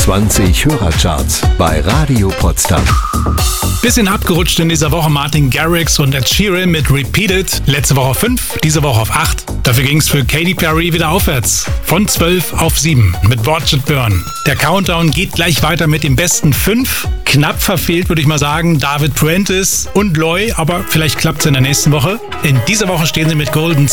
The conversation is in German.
20 Hörercharts bei Radio Potsdam. Bisschen abgerutscht in dieser Woche Martin Garrix und Ed Sheeran mit Repeated. Letzte Woche auf 5, diese Woche auf 8. Dafür ging es für Katy Perry wieder aufwärts. Von 12 auf 7 mit Watch It Burn. Der Countdown geht gleich weiter mit den besten 5. Knapp verfehlt, würde ich mal sagen, David Prentice und Loy, aber vielleicht klappt es in der nächsten Woche. In dieser Woche stehen sie mit Golden